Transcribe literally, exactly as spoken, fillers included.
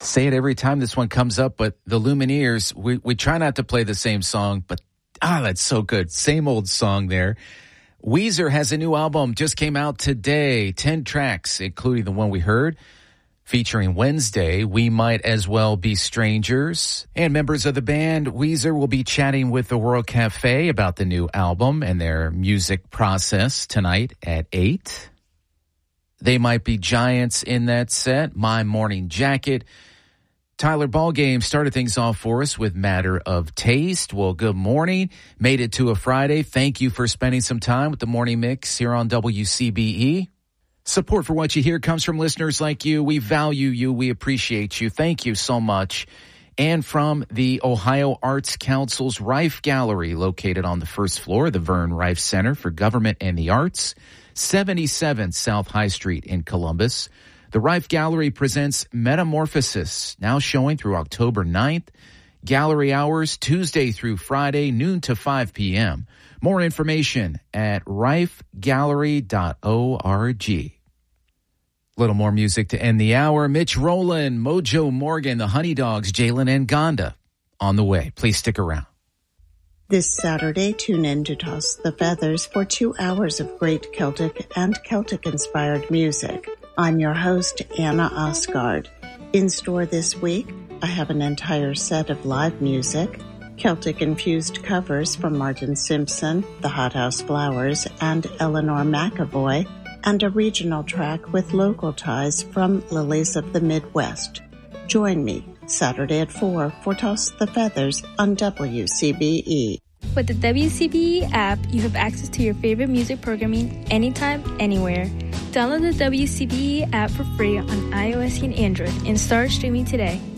say it every time this one comes up, but the Lumineers, we, we try not to play the same song, but ah, that's so good. Same old song there. Weezer has a new album, just came out today. ten tracks, including the one we heard, featuring Wednesday, We Might As Well Be Strangers. And members of the band, Weezer, will be chatting with the World Cafe about the new album and their music process tonight at eight. They Might Be Giants in that set. My Morning Jacket. Tyler Ballgame started things off for us with Matter of Taste. Well, good morning. Made it to a Friday. Thank you for spending some time with the Morning Mix here on W C B E. Support for what you hear comes from listeners like you. We value you. We appreciate you. Thank you so much. And from the Ohio Arts Council's Rife Gallery, located on the first floor of the Vern Rife Center for Government and the Arts, seventy-seven South High Street in Columbus. The Rife Gallery presents Metamorphosis, now showing through October ninth. Gallery hours, Tuesday through Friday, noon to five p.m. More information at rife gallery dot org. Little more music to end the hour. Mitch Rowland, Mojo Morgan, the Honey Dogs, Jalen and Gonda on the way. Please stick around. This Saturday, tune in to Toss the Feathers for two hours of great Celtic and Celtic-inspired music. I'm your host, Anna Osgard. In store this week, I have an entire set of live music, Celtic-infused covers from Martin Simpson, the Hothouse Flowers, and Eleanor McAvoy, and a regional track with local ties from Lilies of the Midwest. Join me Saturday at four for Toss the Feathers on W C B E. With the W C B E app, you have access to your favorite music programming anytime, anywhere. Download the W C B E app for free on iOS and Android and start streaming today.